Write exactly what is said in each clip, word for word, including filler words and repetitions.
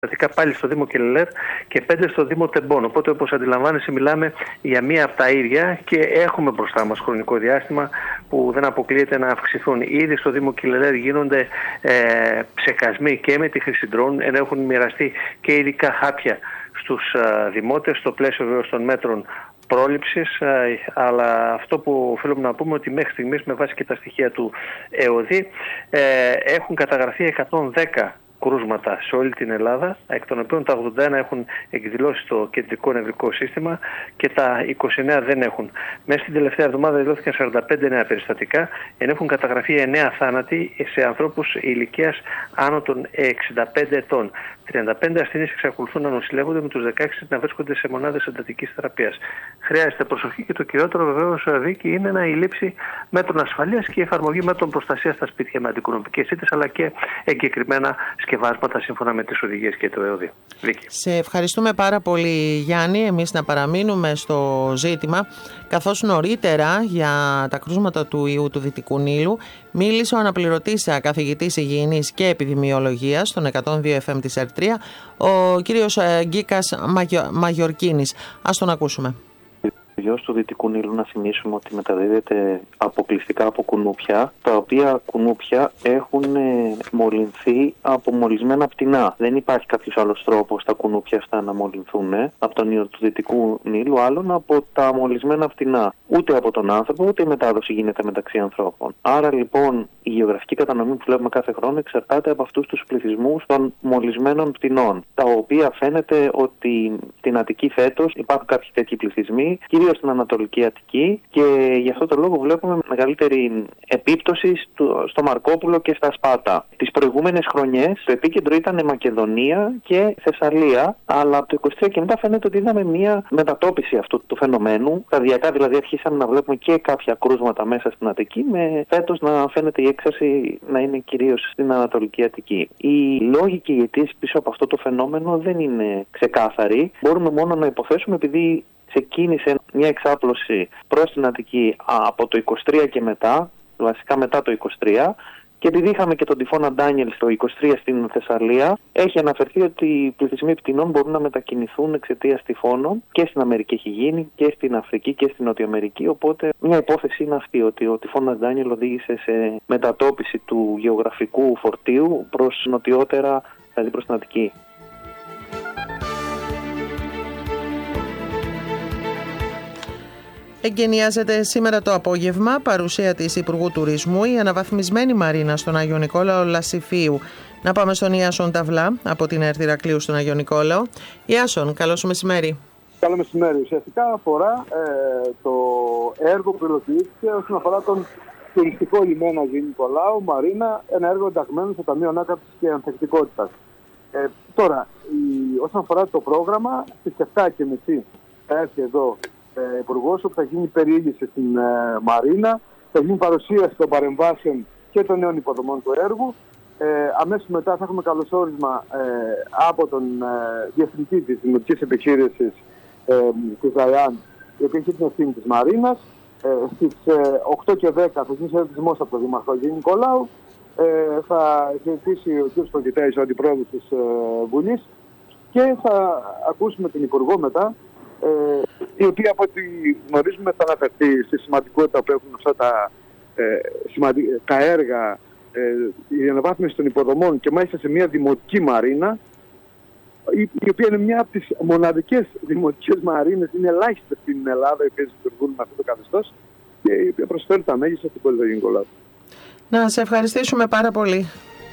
πάλι στο Δήμο Κελελέρ και πέντε στο Δήμο Τεμπών. Οπότε, όπως αντιλαμβάνεσαι, μιλάμε για μία από τα ίδια και έχουμε μπροστά μας χρονικό διάστημα που δεν αποκλείεται να αυξηθούν. Ήδη στο Δήμο Κελελέρ γίνονται ε, ψεκασμοί και με τη χρήση ντρόουν, ενώ έχουν μοιραστεί και ειδικά χάπια στους ε, δημότες, στο πλαίσιο βέβαια των μέτρων πρόληψης, ε, αλλά αυτό που οφείλουμε να πούμε ότι μέχρι στιγμής, με βάση και τα στοιχεία του ΕΟΔΗ, ε, έχουν καταγραφεί εκατόν δέκα κρούσματα σε όλη την Ελλάδα, εκ των οποίων τα ογδόντα ένα έχουν εκδηλώσει το κεντρικό νευρικό σύστημα και τα είκοσι εννέα δεν έχουν. Μέσα στην τελευταία εβδομάδα δηλώθηκαν σαράντα πέντε νέα περιστατικά, ενώ έχουν καταγραφεί εννέα θάνατοι σε ανθρώπους ηλικίας άνω των εξήντα πέντε ετών. τριάντα πέντε ασθενείς εξακολουθούν να νοσηλεύονται, με τους δεκαέξι να βρίσκονται σε μονάδες εντατικής θεραπείας. Χρειάζεται προσοχή και το κυριότερο βεβαίως, Βίκη, είναι να η λήψη μέτρων ασφαλείας και η εφαρμογή μέτρων προστασίας στα σπίτια με αντικοινωνικές ήττες, αλλά και εγκεκριμένα σκευάσματα σύμφωνα με τις οδηγίες και το ΕΟΔΗ. Βίκη. Σε ευχαριστούμε πάρα πολύ, Γιάννη. Εμείς να παραμείνουμε στο ζήτημα, καθώς νωρίτερα για τα κρούσματα του ιού του Δυτικού Νείλου μίλησε ο αναπληρωτής καθηγητής υγιεινής και επιδημιολογίας στον εκατόν δύο εφ εμ της ΕΡΤΡΙΑ, ο κύριος Γκίκας Μαγιο, Μαγιορκίνης. Ας τον ακούσουμε. Ο ιός του Δυτικού Νείλου, να θυμίσουμε ότι μεταδίδεται αποκλειστικά από κουνούπια, τα οποία κουνούπια έχουν μολυνθεί από μολυσμένα πτηνά. Δεν υπάρχει κάποιος άλλος τρόπος τα κουνούπια αυτά να μολυνθούν από τον ιό του Δυτικού Νείλου, άλλον από τα μολυσμένα πτηνά. Ούτε από τον άνθρωπο, ούτε η μετάδοση γίνεται μεταξύ ανθρώπων. Άρα λοιπόν η γεωγραφική κατανομή που βλέπουμε κάθε χρόνο εξαρτάται από αυτούς τους πληθυσμούς των μολυσμένων πτηνών, τα οποία φαίνεται ότι στην Αττική φέτος υπάρχουν κάποιοι τέτοιοι πληθυσμοί, κυρίως στην Ανατολική Αττική, και γι' αυτό το λόγο βλέπουμε μεγαλύτερη επίπτωση στο Μαρκόπουλο και στα Σπάτα. Τις προηγούμενες χρονιές το επίκεντρο ήταν Μακεδονία και Θεσσαλία, αλλά από το είκοσι τρία και μετά φαίνεται ότι είδαμε μια μετατόπιση αυτού του φαινομένου. Σταδιακά δηλαδή αρχίσαμε να βλέπουμε και κάποια κρούσματα μέσα στην Αττική, με φέτος να φαίνεται η έξαρση να είναι κυρίως στην Ανατολική Αττική. Οι λόγοι και οι αιτίες πίσω από αυτό το φαινόμενο δεν είναι ξεκάθαροι. Μπορούμε μόνο να υποθέσουμε, επειδή ξεκίνησε μια εξάπλωση προς την Αττική από το είκοσι τρία και μετά, βασικά μετά το είκοσι τρία, και επειδή είχαμε και τον τυφώνα Ντάνιελ το είκοσι τρία στην Θεσσαλία, έχει αναφερθεί ότι οι πληθυσμοί πτηνών μπορούν να μετακινηθούν εξαιτίας τυφώνων, και στην Αμερική έχει γίνει, και στην Αφρική και στην Νότια Αμερική. Οπότε μια υπόθεση είναι αυτή, ότι ο τυφώνας Ντάνιελ οδήγησε σε μετατόπιση του γεωγραφικού φορτίου προς νοτιότερα, δηλαδή προς την Αττική. Εγκαινιάζεται σήμερα το απόγευμα, παρουσία της Υπουργού Τουρισμού, η αναβαθμισμένη μαρίνα στον Άγιο Νικόλαο Λασιφίου. Να πάμε στον Ιάσον Ταβλά από την ΕΡΤ Ηρακλείου στον Άγιο Νικόλαο. Ιάσον, καλώς μεσημέρι. Καλό μεσημέρι. Ουσιαστικά αφορά ε, το έργο που υλοποιήθηκε όσον αφορά τον τουριστικό λιμένα Αγίου Νικολάου Μαρίνα, ένα έργο ενταγμένο στο Ταμείο Ανάκαμψης και Ανθεκτικότητας. Ε, τώρα, η, όσον αφορά το πρόγραμμα, στις επτά και μισή θα έρθει εδώ Ε, Υπουργός, όπου θα γίνει περιήγηση στην ε, Μαρίνα, θα γίνει παρουσίαση των παρεμβάσεων και των νέων υποδομών του έργου. Ε, αμέσως μετά θα έχουμε καλωσόρισμα ε, από τον ε, διευθυντή της Δημοτικής Επιχείρησης ε, της ΔΑΕΑΝ, η οποία έχει την ευθύνη της Μαρίνας. Ε, στις ε, οκτώ και δέκα θα γίνει χαιρετισμός από τον Δήμαρχο Αγίου Νικολάου. Ε, θα χαιρετήσει ο κ. Παγκητέης, ο Αντιπρόεδρος της ε, Βουλής, και θα ακούσουμε την Υπουργό μετά, Ε, η οποία από ό,τι γνωρίζουμε θα αναφερθεί στη σημαντικότητα που έχουν αυτά τα, ε, σημαντι... τα έργα, ε, η αναβάθμιση των υποδομών, και μάλιστα σε μια δημοτική μαρίνα, η, η οποία είναι μια από τις μοναδικές δημοτικές μαρίνες, είναι ελάχιστες στην Ελλάδα οι οποίες λειτουργούν με αυτό το καθεστώς, και η οποία προσφέρει τα μέγιστα στην πόλη του Αγίου Νικολάου. Να σε ευχαριστήσουμε πάρα πολύ.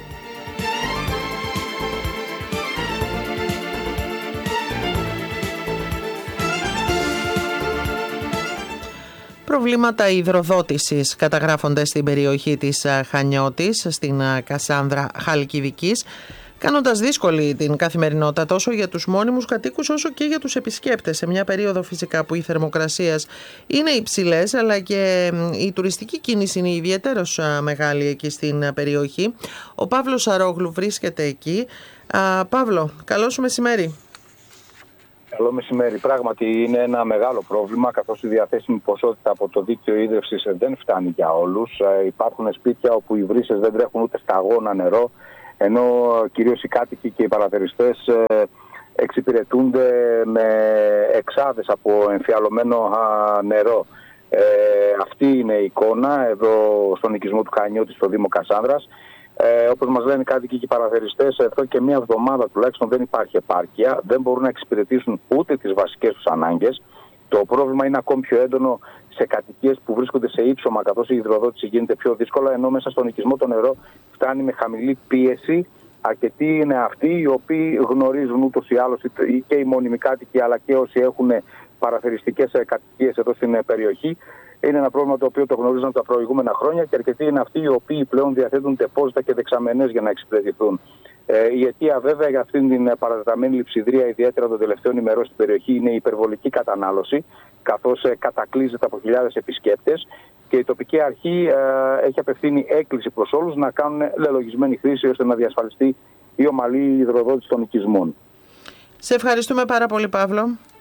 Προβλήματα υδροδότησης καταγράφονται στην περιοχή της Χανιώτης, στην Κασάνδρα Χαλκιδικής, κάνοντας δύσκολη την καθημερινότητα τόσο για τους μόνιμους κατοίκους όσο και για τους επισκέπτες, σε μια περίοδο φυσικά που οι θερμοκρασίες είναι υψηλές, αλλά και η τουριστική κίνηση είναι ιδιαίτερως μεγάλη εκεί στην περιοχή. Ο Παύλος Σαρόγλου βρίσκεται εκεί. Α, Παύλο, καλό σου μεσημέρι. Καλό μεσημέρι. Πράγματι είναι ένα μεγάλο πρόβλημα, καθώς η διαθέσιμη ποσότητα από το δίκτυο ίδρυυσης δεν φτάνει για όλους. Ε, υπάρχουν σπίτια όπου οι βρύσες δεν τρέχουν ούτε σταγόνα νερό. ενώ κυρίως οι κάτοικοι και οι παραθεριστές ε, εξυπηρετούνται με εξάδες από εμφιαλωμένο νερό. Ε, αυτή είναι η εικόνα εδώ στον οικισμό του Χανιώτη στο Δήμο Κασάνδρας. Ε, όπως μας λένε οι κάτοικοι και οι παραθεριστές, εδώ και μία εβδομάδα τουλάχιστον δεν υπάρχει επάρκεια, δεν μπορούν να εξυπηρετήσουν ούτε τις βασικές τους ανάγκες. Το πρόβλημα είναι ακόμη πιο έντονο σε κατοικίες που βρίσκονται σε ύψωμα, καθώς η υδροδότηση γίνεται πιο δύσκολα, ενώ μέσα στον οικισμό το νερό φτάνει με χαμηλή πίεση. Αρκετοί είναι αυτοί οι οποίοι γνωρίζουν ούτως ή άλλως, και οι μόνιμοι κάτοικοι αλλά και όσοι έχουν παραθεριστικές κατοικίες εδώ στην περιοχή. Είναι ένα πρόβλημα το οποίο το γνωρίζαν τα προηγούμενα χρόνια και αρκετοί είναι αυτοί οι οποίοι πλέον διαθέτουν τεπόζιτα και δεξαμενές για να εξυπηρετηθούν. Ε, η αιτία βέβαια για αυτήν την παρατεταμένη λειψιδρία, ιδιαίτερα των τελευταίων ημερών στην περιοχή, είναι η υπερβολική κατανάλωση, καθώς ε, κατακλείζεται από χιλιάδες επισκέπτες και η τοπική αρχή ε, έχει απευθύνει έκκληση προς όλους να κάνουν λελογισμένη χρήση ώστε να διασφαλιστεί η ομαλή υδροδότηση των οικισμών. Σε ευχαριστούμε πάρα πολύ, Παύλο.